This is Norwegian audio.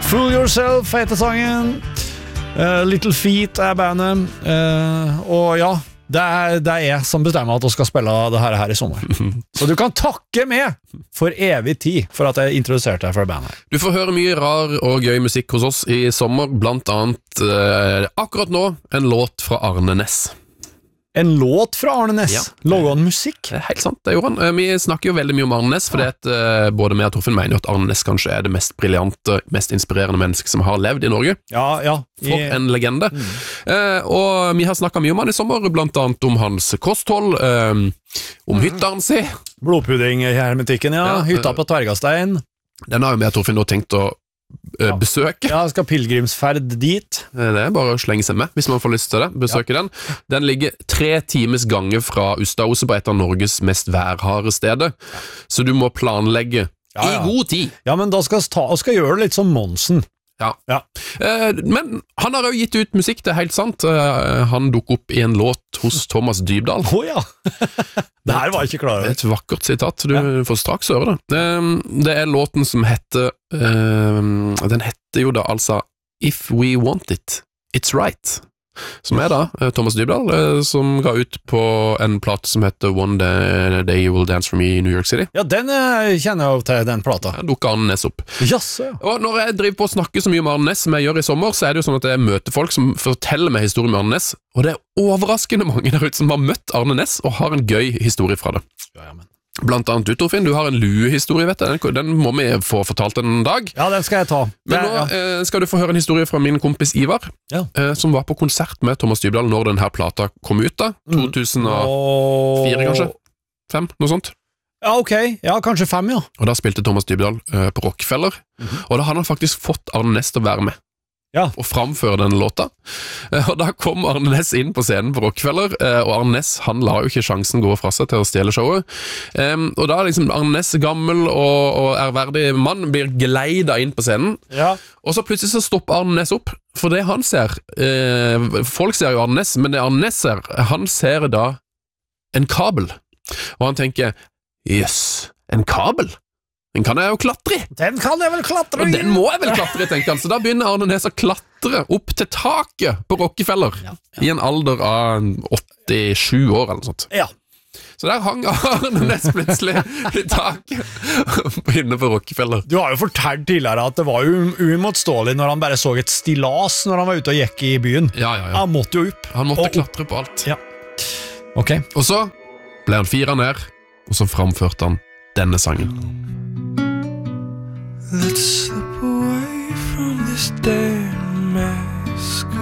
Fool Yourself heter sangen. Little Feet bandet. Og ja, det er jeg som bestemmer at du skal spille det her I sommer. Så du kan takke med for evig tid for at jeg introduserte deg for bandet her. Du får høre mye rar og gøy musikk hos oss I sommer, blant annet akkurat nå en låt fra Arne Næss. En låt fra Arne Næss? Ja. Laget han musikk? Helt sant, det gjorde han. Vi snakker jo veldig mye om Arne Næss, fordi at både meg og Torfinn mener jo at Arne Næss kanskje det mest briljante, mest inspirerende menneske som har levd I Norge. Ja. For en legende. Og vi har snakket mye om han I sommer, blant annet om hans kosthold, om hytteren sin. Blodpudding I hermetikken, ja. Hytta på Tvergastein. Den har jo vi og Torfinn nå tenkt å besøke. Ja, skal pilgrimsferd dit. Det bare å slenge seg med, hvis man får lyst til det. Besøke den. Den ligger 3 times gange fra Ustadhuset på et av Norges mest værharde steder. Så du må planlegge I god tid. Ja, men da skal vi gjøre det litt som Monsen. Ja. Men han har jo gitt ut musikk, det helt sant. Han dukker opp I en låt hos Thomas Dybdahl. Ja. Det her var jeg ikke klar over. Et vakkert sitat, du får straks høre det. Det låten som heter den heter jo da altså If We Want It, It's Right. Som da Thomas Dybdahl, som ga ut på en plate som heter One Day You Will Dance For Me I New York City. Ja, den kjenner jeg jo til, den plata. Der dukker Arne Næss opp. Jaså, ja. Og når jeg driver på å snakke så mye om Arne Næss som jeg gjør I sommer, så det jo sånn at jeg møter folk som forteller meg historier med Arne Næss, og det overraskende mange der ute som har møtt Arne Næss og har en gøy historie fra det. Ja, men Blant annet du, Torfinn, du har en luehistorie, vet du. Den må vi få fortalt en dag. Ja, den skal jeg ta. Men nå skal du få høre en historie fra min kompis Ivar, som var på konsert med Thomas Dybdahl når denne plata kom ut da. 2004 kanskje? 5, noe sånt. Ja, ok. Ja, kanskje 5, ja. Og da spilte Thomas Dybdahl på Rockefeller, og da hadde han faktisk fått Arne Næss til å være med. Og framføre denne låta. Og da kom Arne Næss inn på scenen på Rockefeller, og Arne Næss, han la jo ikke sjansen gå fra seg til å stjele showet. Og da liksom Arne Næss, gammel og ærverdig mann, blir gleidet inn på scenen. Og så plutselig så stopper Arne Næss opp, for det han ser, folk ser jo Arne Næss, men det Arne Næss ser, han ser da en kabel. Og han tenker, yes, en kabel? Den kan jeg jo klatre I. Den kan jeg vel klatre I. Og den må jeg vel klatre I, tenker han. Så da begynner Arne Næss å klatre opp til taket på Rockefeller I en alder av 87 år eller noe sånt. Ja. Så der hang Arne Næss plutselig I taket inne på Rockefeller. Du har jo fortalt tidligere at det var uimotståelig når han bare så et stillas når han var ute og gikk I byen. Ja. Han måtte jo opp. Han måtte klatre på alt. Ja. Ok. Og så ble han firet ned, og så framførte han denne sangen. Let's slip away from this damn mask